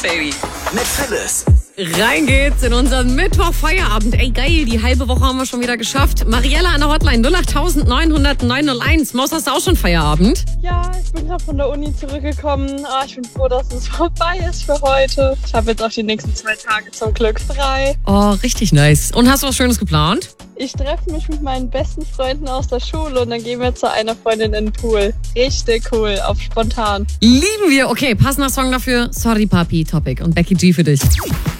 baby. Mit Phyllis. Rein geht's in unseren Mittwoch-Feierabend. Ey, geil, die halbe Woche haben wir schon wieder geschafft. Mariella an der Hotline 08900 901. Maus, hast du auch schon Feierabend? Ja, ich bin gerade von der Uni zurückgekommen. Ich bin froh, dass es vorbei ist für heute. Ich habe jetzt auch die nächsten 2 Tage zum Glück frei. Oh, richtig nice. Und hast du was Schönes geplant? Ich treffe mich mit meinen besten Freunden aus der Schule und dann gehen wir zu einer Freundin in den Pool. Richtig cool, auf spontan. Lieben wir. Okay, passender Song dafür. Sorry Papi, Topic und Becky G für dich.